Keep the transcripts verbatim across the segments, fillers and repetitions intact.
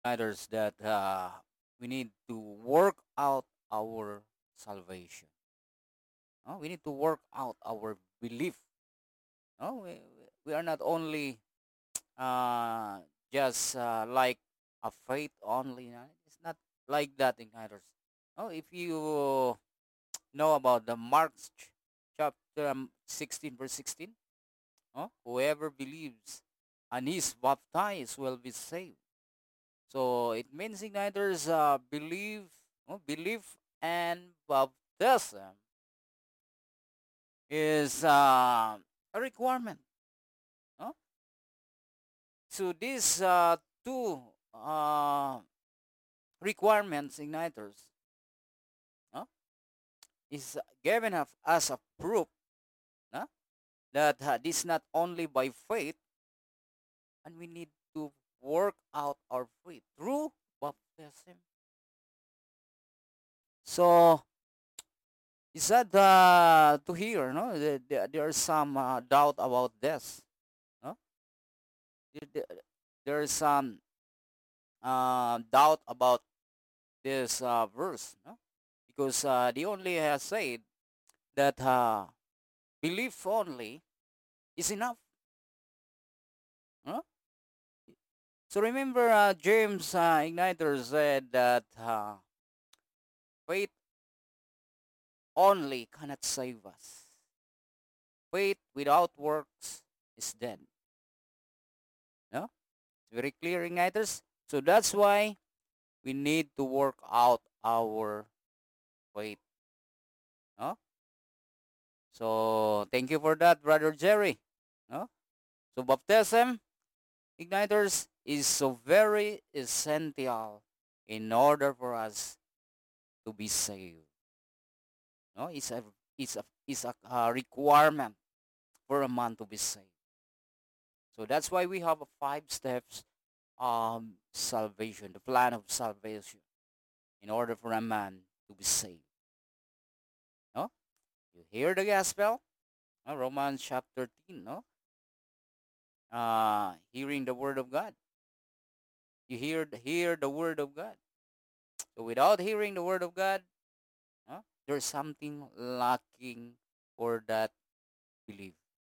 Matters that uh, we need to work out our salvation. No? We need to work out our belief. No? We, we are not only uh, just uh, like a faith only. No? It's not like that, igniters. No? If you know about the Mark ch- chapter um, sixteen, verse sixteen, no? Whoever believes and is baptized will be saved. So it means igniters uh, believe, no? Belief and baptism is uh, a requirement. No? So these uh, two uh, requirements, igniters, no? Is given of as a proof, no? That uh, this not only by faith, and we need to work out our faith through baptism. So is that uh, to hear? No, there, there, there's some uh, doubt about this. No, there, there- there's some uh, doubt about this uh, verse. No, because uh, they only has said that uh, belief only is enough. No? So remember, uh, James uh, Igniter said that uh, faith only cannot save us. Faith without works is dead. No? It's very clear, Igniters. So that's why we need to work out our faith. No? So thank you for that, Brother Jerry. No? So baptism, Igniters, is so very essential in order for us to be saved. No? It's a, it's a, it's a uh, requirement for a man to be saved. So that's why we have a five steps um salvation, the plan of salvation, in order for a man to be saved. No? You hear the gospel? No? Romans chapter thirteen, no? Uh hearing the word of God. You hear the, hear the word of God. So without hearing the word of God, no, there's something lacking for that belief.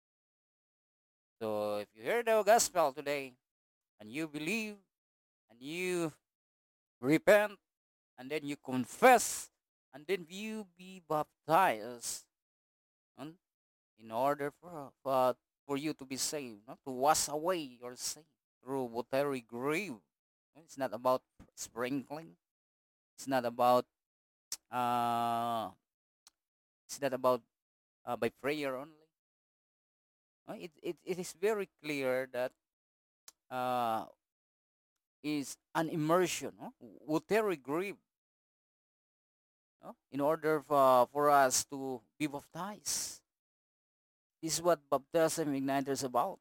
So if you hear the gospel today and you believe and you repent and then you confess and then you be baptized, no, in order for for, for you to be saved, no? To wash away your sin through watery grave. It's not about sprinkling. It's not about uh it's not about uh, by prayer only. Uh, It, it it is very clear that uh is an immersion, no? Watery grave, no? In order for, for us to be baptized. This is what baptism igniter is about.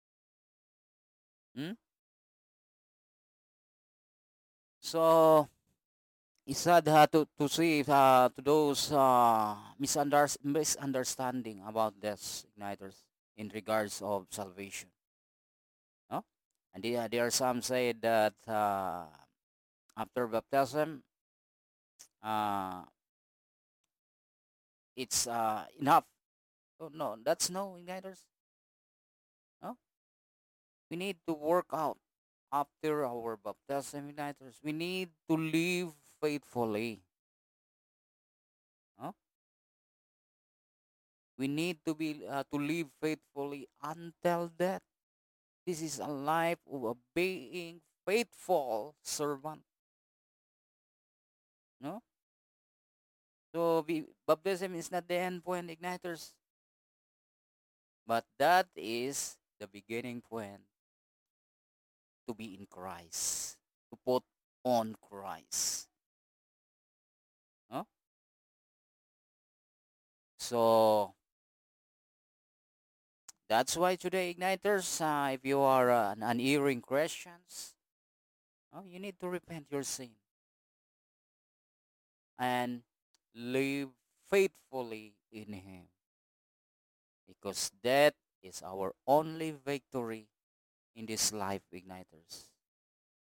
Hmm? So it's sad uh, to to see uh, to those uh, misunder- misunderstanding about this igniters in regards of salvation. No, and there, there are some say that uh, after baptism, uh, it's uh, enough. Oh, no, that's no igniters. No, we need to work out after our baptism igniters. We need to live faithfully. No, we need to be uh, to live faithfully until death. This is a life of a being faithful servant. No? So be, baptism is not the end point, igniters, but that is the beginning point to be in Christ, to put on Christ. No? So that's why today, igniters, uh, if you are uh, an unerring Christians, oh, you need to repent your sin and live faithfully in Him. Because that is our only victory in this life, igniters.